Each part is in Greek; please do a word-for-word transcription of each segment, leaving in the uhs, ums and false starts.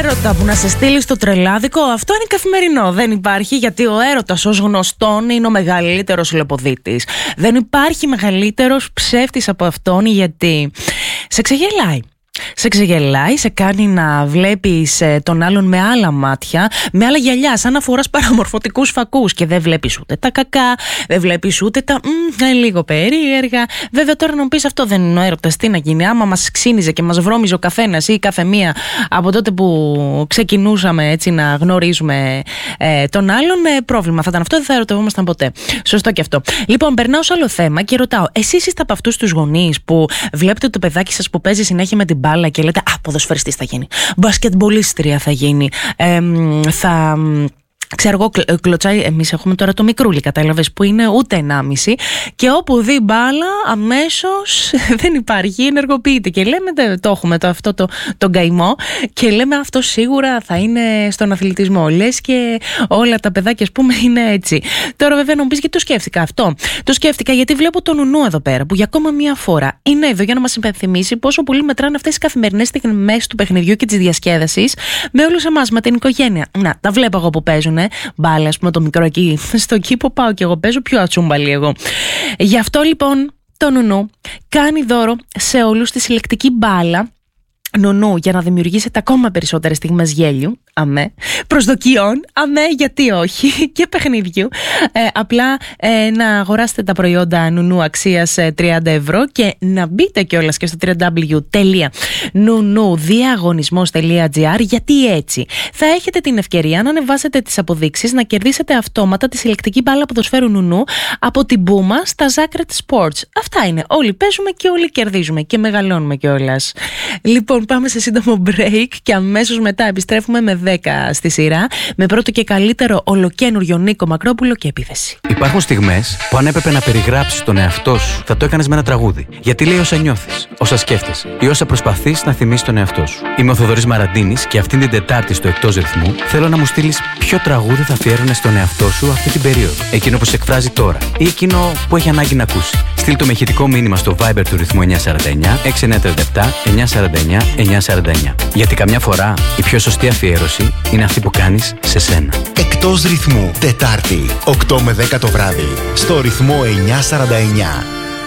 έρωτα που να σε στείλει στο τρελάδικο, αυτό είναι καθημερινό. Δεν υπάρχει, γιατί ο έρωτας ως γνωστόν είναι ο μεγαλύτερος λεποδίτης. Δεν υπάρχει μεγαλύτερος ψεύτης από αυτόν, γιατί σε ξεγελάει. Σε ξεγελάει, σε κάνει να βλέπεις τον άλλον με άλλα μάτια, με άλλα γυαλιά, σαν να φοράς παραμορφωτικούς φακούς και δεν βλέπεις ούτε τα κακά, δεν βλέπεις ούτε τα μ, λίγο περίεργα. Βέβαια τώρα να μου πεις, αυτό δεν είναι ο έρωτας, τι να γίνει? Άμα μας ξύνιζε και μας βρώμιζε ο καθένας ή κάθε μία από τότε που ξεκινούσαμε έτσι να γνωρίζουμε ε, τον άλλον, ε, πρόβλημα θα ήταν αυτό, δεν θα ερωτευόμασταν ποτέ. Σωστό και αυτό. Λοιπόν, περνάω σε άλλο θέμα και ρωτάω, εσείς είστε από αυτούς τους γονείς που βλέπετε το παιδάκι σας που παίζει συνέχεια με την μπάλα και λέτε, α, ποδοσφαιριστής θα γίνει, μπασκετμπολίστρια θα γίνει, ε, θα... Ξέρω εγώ, κλωτσάει. Εμείς έχουμε τώρα το μικρούλι, κατάλαβες, που είναι ούτε ενάμιση, και όπου δει μπάλα αμέσως δεν υπάρχει, ενεργοποιείται. Και λέμε, το έχουμε το, αυτό το, τον καημό, και λέμε αυτό σίγουρα θα είναι στον αθλητισμό. Λες και όλα τα παιδάκια, ας πούμε, είναι έτσι. Τώρα, βέβαια, να μου πεις, γιατί το σκέφτηκα αυτό? Το σκέφτηκα γιατί βλέπω τον Νουνού εδώ πέρα, που για ακόμα μία φορά είναι εδώ για να μας υπενθυμίσει πόσο πολύ μετράνε αυτές οι καθημερινές στιγμές του παιχνιδιού και της διασκέδασης με όλους εμάς, με την οικογένεια. Να, τα βλέπω εγώ που παίζουν. Μπάλα, ας πούμε, το μικρό εκεί στο κήπο πάω και εγώ παίζω πιο ατσούμπαλη εγώ. Γι' αυτό λοιπόν το Νουνού κάνει δώρο σε όλους τη συλλεκτική μπάλα Νουνού για να δημιουργήσετε ακόμα περισσότερες στιγμές γέλιου, αμέ, προσδοκιών, αμέ, γιατί όχι, και παιχνιδιού. Ε, απλά ε, να αγοράσετε τα προϊόντα Νουνού αξίας ε, τριάντα ευρώ και να μπείτε κιόλας και στο double-u double-u double-u τελεία νουνού διαγωνισμός τελεία τζι άρ, γιατί έτσι θα έχετε την ευκαιρία να ανεβάσετε τις αποδείξεις, να κερδίσετε αυτόματα τη συλλεκτική μπάλα ποδοσφαίρου Νουνού από την Μπούμα στα Zacred Sports. Αυτά είναι. Όλοι παίζουμε και όλοι κερδίζουμε και μεγαλώνουμε κιόλας. Λοιπόν, πάμε σε σύντομο break και αμέσως μετά επιστρέφουμε με δέκα στη σειρά, με πρώτο και καλύτερο ολοκένουργιο Νίκο Μακρόπουλο και επίθεση. Υπάρχουν στιγμές που αν έπρεπε να περιγράψεις τον εαυτό σου, θα το έκανες με ένα τραγούδι. Γιατί λέει όσα νιώθεις, όσα σκέφτεσαι ή όσα προσπαθείς να θυμίσεις τον εαυτό σου. Είμαι ο Θοδωρής Μαραντίνης και αυτήν την Τετάρτη στο Εκτός Ρυθμού θέλω να μου στείλεις ποιο τραγούδι θα αφιέρωνες στον εαυτό σου αυτή την περίοδο. Εκείνο που σε εκφράζει τώρα ή εκείνο που έχει ανάγκη να ακούσει. Στείλ το με ηχητικό μήνυμα στο Viber του ρυθμού εννιά σαράντα εννιά έξι εννιά τριάντα επτά εννιά σαράντα εννιά εννιά σαράντα εννιά. Γιατί καμιά φορά η πιο σωστή αφιέρωση είναι αυτή που κάνεις σε σένα. Εκτός Ρυθμού, Τετάρτη, οκτώ με δέκα το βράδυ, στο Ρυθμό εννιά σαράντα εννιά.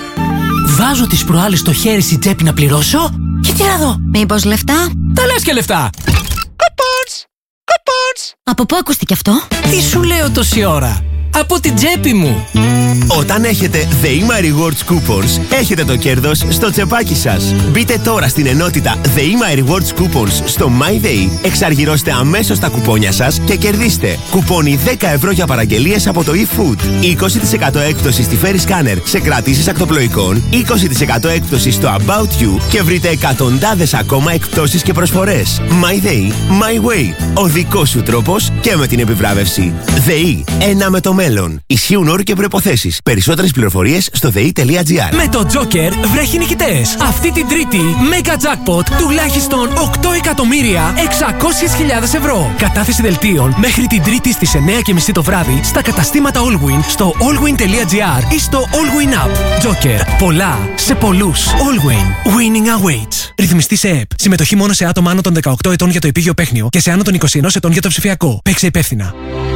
Βάζω τις προάλλες στο χέρι στην τσέπη να πληρώσω. Γιατί να δω. Μήπως λεφτά? Τα λες και λεφτά. Κουπόνς! Κουπόνς! Από πού ακούστηκε αυτό? Τι σου λέω τόση ώρα? Από την τσέπη μου. Όταν έχετε The Ima Rewards Coupons, έχετε το κέρδος στο τσεπάκι σας. Μπείτε τώρα στην ενότητα The Ima Rewards Coupons στο MyDay, εξαργυρώστε αμέσως τα κουπόνια σας και κερδίστε κουπόνι δέκα ευρώ για παραγγελίες από το eFood, είκοσι τοις εκατό έκπτωση στη Ferry Scanner σε κρατήσεις ακτοπλοϊκών, είκοσι τοις εκατό έκπτωση στο About You και βρείτε εκατοντάδες ακόμα εκπτώσεις και προσφορές. MyDay, My Way. Ο δικός σου τρόπος και με την επιβράβευση. ΔΕΗ, ένα με το μέλλον. Ισχύουν όροι και προϋποθέσεις. Περισσότερες πληροφορίες στο δε ι τελεία τζι άρ. Με το Joker βρέχει νικητές. Αυτή την Τρίτη, Mega Jackpot τουλάχιστον οκτώ εκατομμύρια εξακόσιες χιλιάδες ευρώ. Κατάθεση δελτίων μέχρι την Τρίτη στις εννιά και μισή το βράδυ στα καταστήματα Allwyn, στο allwyn τελεία τζι άρ ή στο Allwyn App. Joker. Πολλά σε πολλούς. Allwyn. Winning awaits. Ρυθμιστή σε ΕΕΠ. Συμμετοχή μόνο σε άτομα άνω των δεκαοκτώ ετών για το επίγειο παίχνιο και σε άνω των είκοσι ένα ετών για το ψηφιακό. Παίξε υπεύθυνα.